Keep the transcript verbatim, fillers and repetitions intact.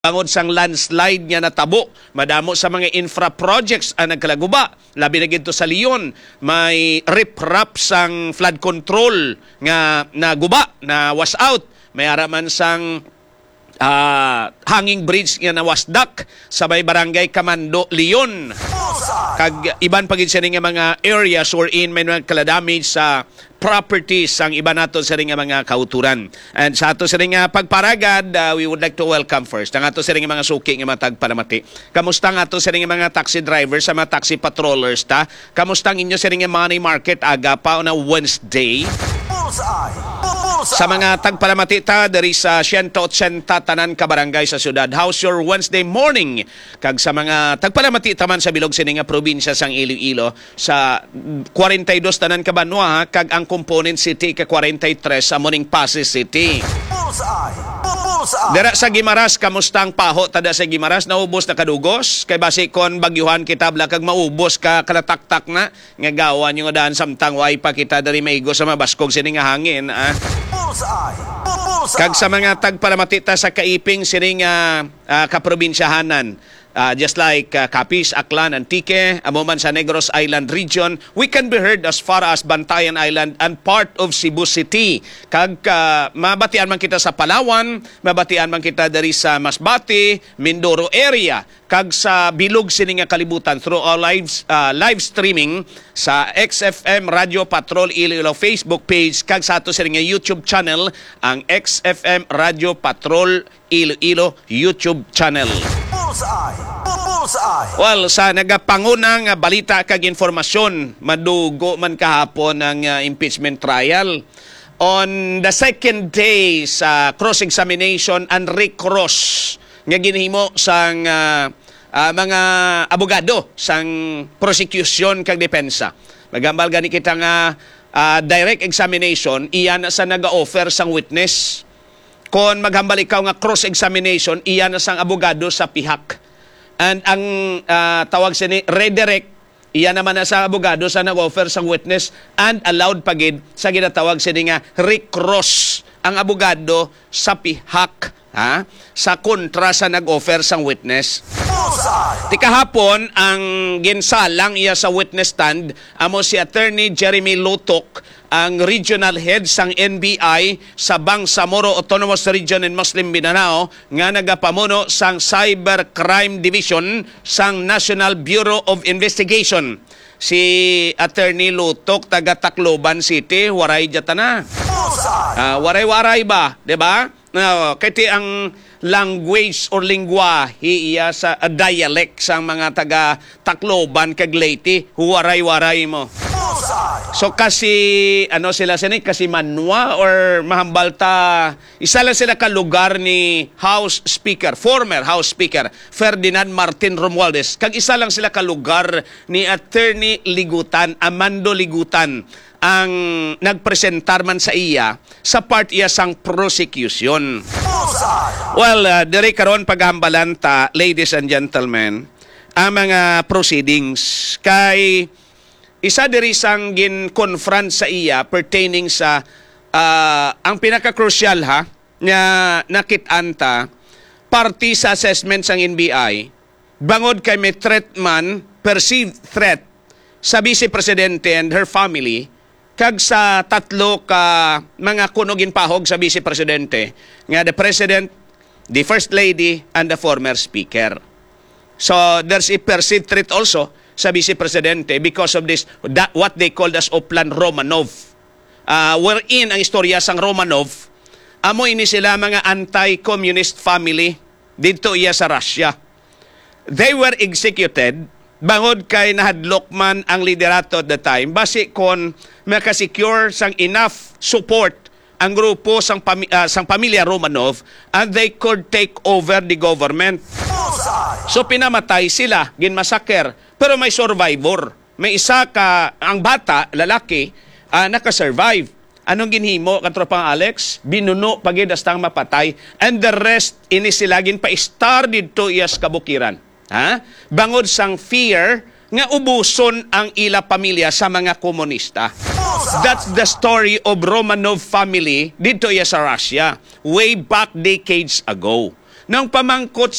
Bangod sang landslide nga natabo, madamo sa mga infra projects ang nagkalaguba. Labi na gito sa Leon, may riprap sang flood control nga naguba, na was out. May araman sang uh, hanging bridge nga na wasdak sa may barangay Kamando, Leon. Kag iban pagid siya nga mga areas wherein may nagkala-damage sa properties ang iba nato sa ring mga kauturan. And sa ato sa ring pagparagad, uh, we would like to welcome first ang ato sa ring mga suki nga matag palamati. Kamusta nga ato sa ring mga taxi drivers, sa mga taxi patrollers ta? Kamusta ang inyo sa ring money market aga pa na Wednesday? Sa mga tagpalamati ta dari sa one eighty tanan ka barangay sa syudad. How's your Wednesday morning? Kag sa mga tagpalamati taman sa bilog sini nga probinsya sang Iloilo sa forty-two tanan ka Banwa, kag ang component city ka forty-three sa Morning Pasig City. Dira sa Gimaras, kamusta ang paho tada sa Gimaras? Naubos na kadugos? Kay basi kon bagyuhan kita bla kag maubos ka kalataktak na nga gawan yung daan samtang way pa kita dari maigo sa mabaskog sini nga hangin. Ah. Kag sa mga tagpalamatita sa Kaiping sini nga uh, kaprobinsyahanan. Uh, just like uh, Capiz, Aklan, Antique, amuman sa Negros Island region, we can be heard as far as Bantayan Island and part of Cebu City. Kag uh, mabatian man kita sa Palawan, mabatian man kita dari sa Masbate, Mindoro area, kag sa bilog sini nga kalibutan through our live, uh, live streaming sa X F M Radio Patrol Iloilo Facebook page, kag sa ato sini nga YouTube channel, ang X F M Radio Patrol Iloilo YouTube channel. Well, sa nagapangunang balita kag informasyon, madugo man kahapon ang uh, impeachment trial. On the second day sa cross-examination and recross nga ginhimo sang uh, uh, mga abogado sang prosecution kag depensa. Magambal gani kita nga uh, direct examination, iyan sa naga-offer sang witness. Kon maghambal ikaw nga cross-examination, iyan sang abogado sa pihak. And ang uh, tawag siya ni redirect, iyan naman na sa abogado sa nag-offer sang witness, and allowed pagid sa ginatawag siya ni nga recross ang abogado sa pihak, ha? Sa kontra sa nag-offer sang witness. Ti kahapon ang ginsalang iya sa witness stand amo si Attorney Jeremy Lutok, ang regional head sang N B I sa Bangsamoro Autonomous Region in Muslim Mindanao, nga nagapamuno sang Cybercrime Division sang National Bureau of Investigation. Si Attorney Lutok taga Tacloban City, waray jata na. Uh, waray-waray ba, 'di ba? No, kiti ang language or lingwahe iya sa uh, dialect sang mga taga Tacloban kag Leyte, waray-waray mo. So kasi ano sila sini kasi manwa or mahambalta, isa lang sila ka lugar ni House Speaker, former House Speaker Ferdinand Martin Romualdez. Kag isa lang sila ka lugar ni Attorney Ligutan, Amando Ligutan, ang nagpresentar man sa iya sa part iya sang prosecution. Well, uh, diri karon paghambalanta, ladies and gentlemen, ang mga proceedings kay isa diri sang gin-confront sa iya pertaining sa uh, ang pinaka-crucial ha nga nakit-anta party sa assessment sang N B I bangod kay may threat man, perceived threat sa Vice Presidente and her family, kag sa tatlo ka mga kunogin pahog sa Vice Presidente nga the President, the First Lady, and the former Speaker. So there's a perceived threat also sa Vice Presidente because of this, that, what they called as Oplan Romanov. Uh, wherein ang istorya sang Romanov, amo ini sila mga anti-communist family dito iya sa Russia. They were executed bangod kay nahadlok man ang liderato at the time, basi kon makasecure sang enough support ang grupo sang, pami uh, sang pamilya Romanov, and they could take over the government. So pinamatay sila, ginmasaker, pero may survivor. May isa ka, ang bata, lalaki, uh, nakasurvive. Anong ginhimo, katropang Alex? Binuno pagid astang mapatay, and the rest ini sila ginpa-star dito iyas kabukiran. Ha? Bangod sang fear nga ubuson ang ila pamilya sa mga komunista. That's the story of Romanov family dito iya sa Russia way back decades ago. ng pamangkot